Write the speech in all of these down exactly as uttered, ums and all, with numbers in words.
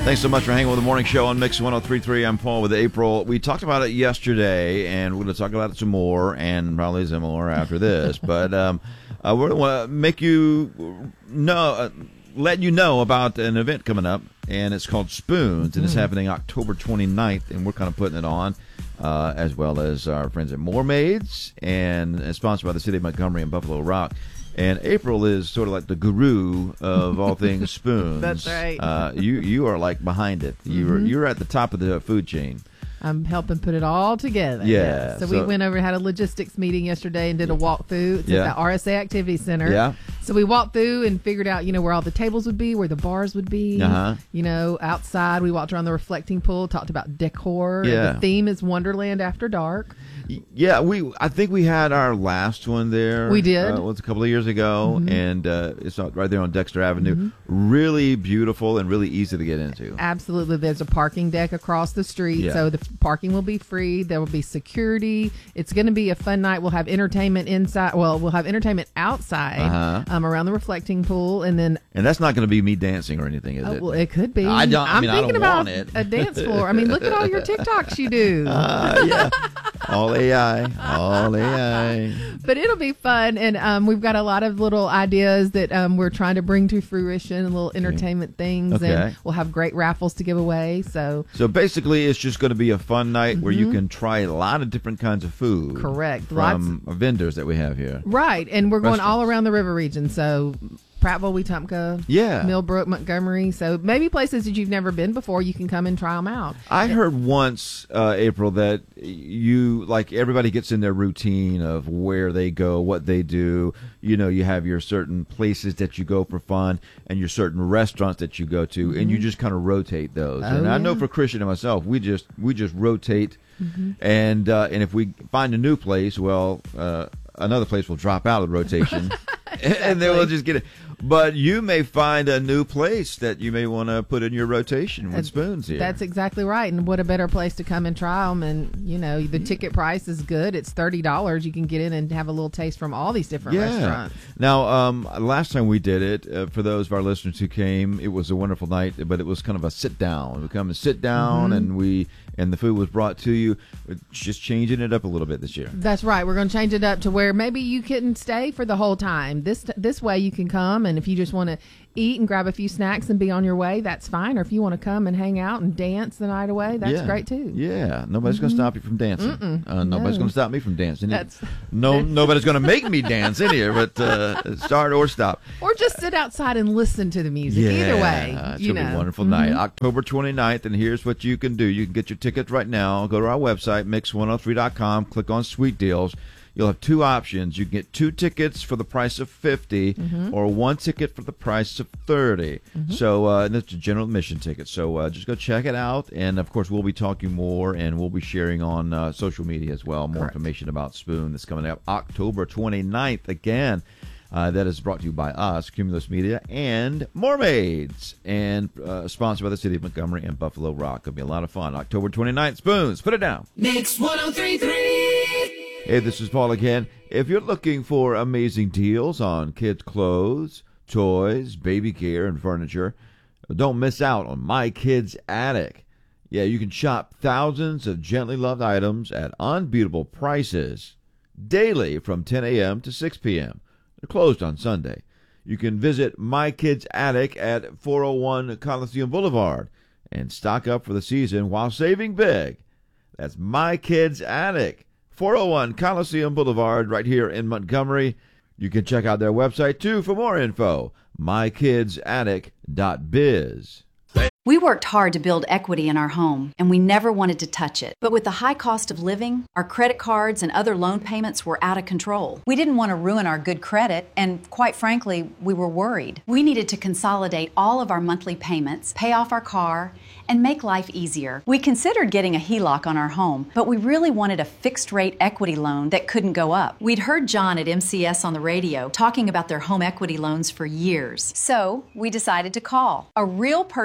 Thanks so much for hanging with the morning show on Mix one oh three point three. I'm Paul with April. We talked about it yesterday, and we're going to talk about it some more, and probably some more after this. But um, uh, we're going to make you know, uh, let you know about an event coming up, and it's called Spoons, and mm. it's happening October twenty-ninth, and we're kind of putting it on, uh, as well as our friends at Mermaids, and it's sponsored by the City of Montgomery and Buffalo Rock. And April is sort of like the guru of all things spoons. That's right. Uh, you you are like behind it. You're mm-hmm. you're at the top of the food chain. I'm helping put it all together. Yeah. So, so we went over and had a logistics meeting yesterday and did a walkthrough. It's yeah. at the R S A Activity Center. Yeah. So we walked through and figured out, you know, where all the tables would be, where the bars would be. Uh-huh. You know, outside we walked around the reflecting pool, talked about decor. Yeah. The theme is Wonderland After Dark. Yeah, we. I think we had our last one there. We did. Uh, it was a couple of years ago, mm-hmm. and uh, it's right there on Dexter Avenue. Mm-hmm. Really beautiful and really easy to get into. Absolutely. There's a parking deck across the street, yeah. so the parking will be free. There will be security. It's going to be a fun night. We'll have entertainment inside. Well, we'll have entertainment outside uh-huh. um, around the reflecting pool, and then. And that's not going to be me dancing or anything, is uh, it? Well, it could be. I don't. I I'm mean, thinking I don't about want it. A dance floor. I mean, look at all your TikToks you do. Uh, yeah. All A I. All A I. But it'll be fun, and um, we've got a lot of little ideas that um, we're trying to bring to fruition, little entertainment things, okay. and we'll have great raffles to give away. So, so basically, it's just going to be a fun night mm-hmm. where you can try a lot of different kinds of food. Correct. From Lots vendors that we have here. Right, and we're going all around the river region. So. Prattville, Wetumpka, yeah. Millbrook, Montgomery. So maybe places that you've never been before, you can come and try them out. I heard once, uh, April, that you, like, everybody gets in their routine of where they go, what they do. You know, you have your certain places that you go for fun and your certain restaurants that you go to, mm-hmm. and you just kind of rotate those. Oh, and yeah. I know for Christian and myself, we just we just rotate, mm-hmm. and uh, and if we find a new place, well, uh, another place will drop out of the rotation, exactly. and then we'll just get it. But you may find a new place that you may want to put in your rotation with spoons here. That's exactly right. And what a better place to come and try them. And, you know, the yeah. ticket price is good. It's thirty dollars. You can get in and have a little taste from all these different yeah. restaurants. Now, um, last time we did it, uh, for those of our listeners who came, it was a wonderful night, but it was kind of a sit down. We come and sit down, mm-hmm. and we and the food was brought to you. We're just changing it up a little bit this year. That's right. We're going to change it up to where maybe you couldn't stay for the whole time. This this way you can come, and if you just want to eat and grab a few snacks and be on your way, that's fine. Or if you want to come and hang out and dance the night away, that's yeah. great too. Yeah, nobody's mm-hmm. going to stop you from dancing. Uh, nobody's no. going to stop me from dancing. That's, no, nobody's going to make me dance in here, but uh, start or stop. Or just sit outside and listen to the music. Yeah, Either way, it's you going to know. be a wonderful mm-hmm. night. October twenty-ninth, and here's what you can do. You can get your tickets right now. Go to our website, mix one oh three dot com, click on Sweet Deals. You'll have two options. You can get two tickets for the price of fifty dollars mm-hmm. or one ticket for the price of thirty dollars. Mm-hmm. So uh, and that's a general admission ticket. So uh, just go check it out. And, of course, we'll be talking more, and we'll be sharing on uh, social media as well, more Correct. information about Spoon that's coming up October twenty-ninth. Again, uh, that is brought to you by us, Cumulus Media, and Mermaids, and uh, sponsored by the City of Montgomery and Buffalo Rock. It'll be a lot of fun. October twenty-ninth, Spoons. Put it down. Mix one oh three point three. Hey, this is Paul again. If you're looking for amazing deals on kids' clothes, toys, baby gear, and furniture, don't miss out on My Kids Attic. Yeah, you can shop thousands of gently loved items at unbeatable prices daily from ten a.m. to six p.m. They're closed on Sunday. You can visit My Kids Attic at four oh one Coliseum Boulevard and stock up for the season while saving big. That's My Kids Attic. four oh one Coliseum Boulevard, right here in Montgomery. You can check out their website, too, for more info, my kids attic dot biz. We worked hard to build equity in our home, and we never wanted to touch it. But with the high cost of living, our credit cards and other loan payments were out of control. We didn't want to ruin our good credit, and quite frankly, we were worried. We needed to consolidate all of our monthly payments, pay off our car, and make life easier. We considered getting a H E L O C on our home, but we really wanted a fixed-rate equity loan that couldn't go up. We'd heard John at M C S on the radio talking about their home equity loans for years. So we decided to call. A real person answered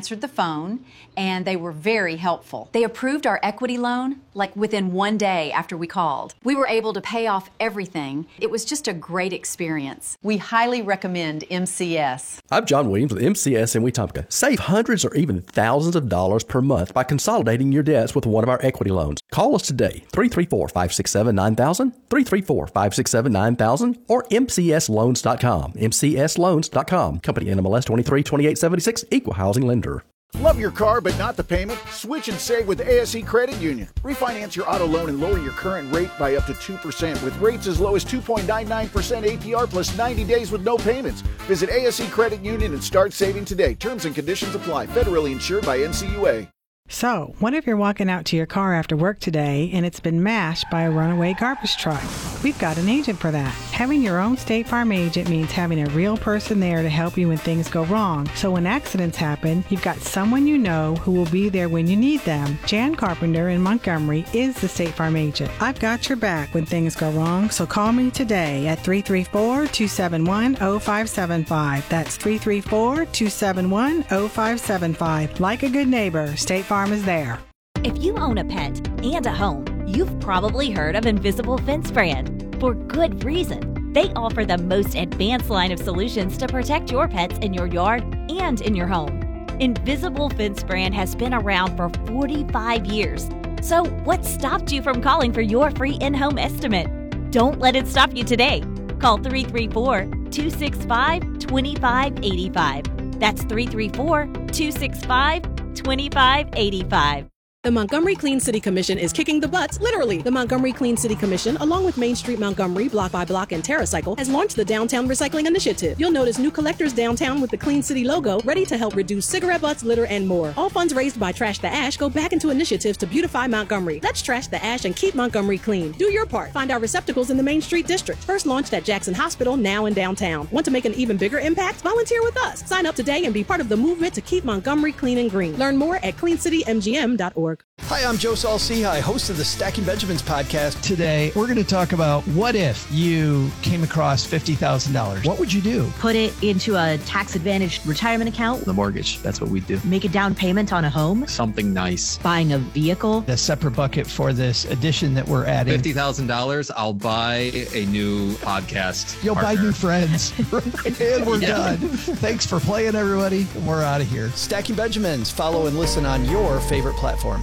answered the phone, and they were very helpful. They approved our equity loan like within one day after we called. We were able to pay off everything. It was just a great experience. We highly recommend M C S. I'm John Williams with M C S in Wetumpka. Save hundreds or even thousands of dollars per month by consolidating your debts with one of our equity loans. Call us today, three three four, five six seven, nine thousand, three three four, five six seven, nine thousand, or M C S loans dot com. M C S loans dot com. Company N M L S twenty-three twenty-eight seventy-six, Equal Housing Lender. Love your car but not the payment? Switch and save with A S E Credit Union. Refinance your auto loan and lower your current rate by up to two percent with rates as low as two point nine nine percent A P R plus ninety days with no payments. Visit A S E Credit Union and start saving today. Terms and conditions apply. Federally insured by N C U A. So, what if you're walking out to your car after work today and it's been mashed by a runaway garbage truck? We've got an agent for that. Having your own State Farm agent means having a real person there to help you when things go wrong. So when accidents happen, you've got someone you know who will be there when you need them. Jan Carpenter in Montgomery is the State Farm agent. I've got your back when things go wrong, so call me today at three three four, two seven one, zero five seven five. That's three three four, two seven one, zero five seven five. Like a good neighbor, State Farm is there. If you own a pet and a home, you've probably heard of Invisible Fence Brand. For good reason. They offer the most advanced line of solutions to protect your pets in your yard and in your home. Invisible Fence Brand has been around for forty-five years. So what stopped you from calling for your free in-home estimate? Don't let it stop you today. Call three three four, two six five, two five eight five. That's three three four, two six five, two five eight five. The Montgomery Clean City Commission is kicking the butts, literally. The Montgomery Clean City Commission, along with Main Street Montgomery, Block by Block, and TerraCycle, has launched the Downtown Recycling Initiative. You'll notice new collectors downtown with the Clean City logo, ready to help reduce cigarette butts, litter, and more. All funds raised by Trash the Ash go back into initiatives to beautify Montgomery. Let's trash the ash and keep Montgomery clean. Do your part. Find our receptacles in the Main Street District. First launched at Jackson Hospital, now in downtown. Want to make an even bigger impact? Volunteer with us. Sign up today and be part of the movement to keep Montgomery clean and green. Learn more at clean city m g m dot org. Hi, I'm Joe Saul-Sehy, host of the Stacking Benjamins podcast. Today, we're going to talk about what if you came across fifty thousand dollars. What would you do? Put it into a tax-advantaged retirement account. The mortgage, that's what we do. Make a down payment on a home. Something nice. Buying a vehicle. A separate bucket for this addition that we're adding. fifty thousand dollars, I'll buy a new podcast You'll partner. buy new friends. And we're yeah. done. Thanks for playing, everybody. We're out of here. Stacking Benjamins. Follow and listen on your favorite platform.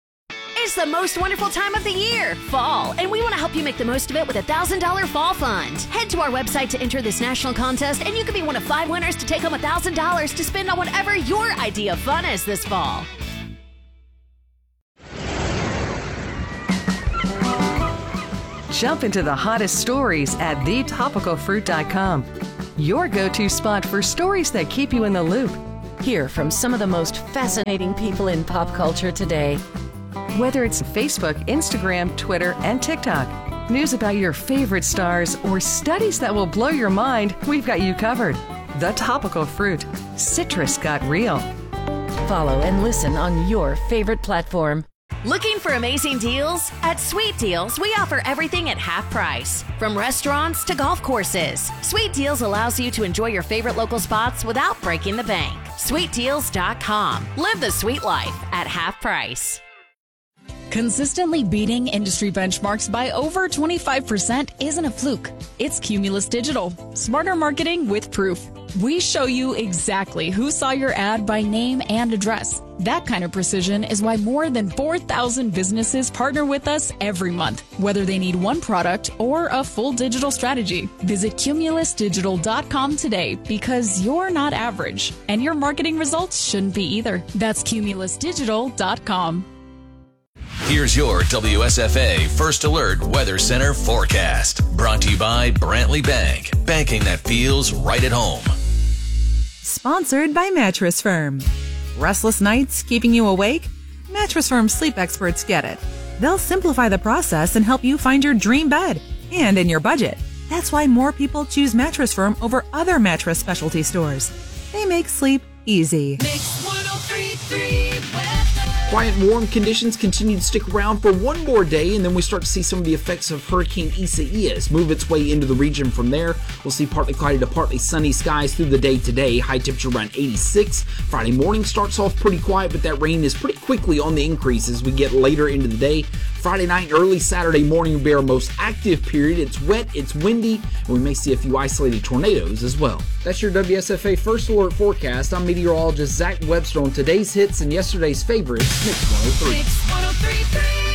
It's the most wonderful time of the year, fall, and we want to help you make the most of it with a one thousand dollars Fall Fund. Head to our website to enter this national contest, and you could be one of five winners to take home one thousand dollars to spend on whatever your idea of fun is this fall. Jump into the hottest stories at the topical fruit dot com. Your go-to spot for stories that keep you in the loop. Hear from some of the most fascinating people in pop culture today. Whether it's Facebook, Instagram, Twitter, and TikTok, news about your favorite stars, or studies that will blow your mind, we've got you covered. The Topical Fruit. Citrus got real. Follow and listen on your favorite platform. Looking for amazing deals? At Sweet Deals, we offer everything at half price. From restaurants to golf courses, Sweet Deals allows you to enjoy your favorite local spots without breaking the bank. sweet deals dot com. Live the sweet life at half price. Consistently beating industry benchmarks by over twenty-five percent isn't a fluke. It's Cumulus Digital. Smarter marketing with proof. We show you exactly who saw your ad by name and address. That kind of precision is why more than four thousand businesses partner with us every month, whether they need one product or a full digital strategy. Visit cumulus digital dot com today because you're not average, and your marketing results shouldn't be either. That's cumulus digital dot com. Here's your W S F A First Alert Weather Center forecast. Brought to you by Brantley Bank. Banking that feels right at home. Sponsored by Mattress Firm. Restless nights keeping you awake? Mattress Firm sleep experts get it. They'll simplify the process and help you find your dream bed and in your budget. That's why more people choose Mattress Firm over other mattress specialty stores. They make sleep easy. Mix one oh three point three weather. Quiet and warm conditions continue to stick around for one more day, and then we start to see some of the effects of Hurricane Isaias move its way into the region from there. We'll see partly cloudy to partly sunny skies through the day today. High temperature around eighty-six. Friday morning starts off pretty quiet, but that rain is pretty quickly on the increase as we get later into the day. Friday night and early Saturday morning will be our most active period. It's wet, it's windy, and we may see a few isolated tornadoes as well. That's your W S F A First Alert forecast. I'm meteorologist Zach Webster on today's hits and yesterday's favorites, Mix one oh three. Mix one oh three point three.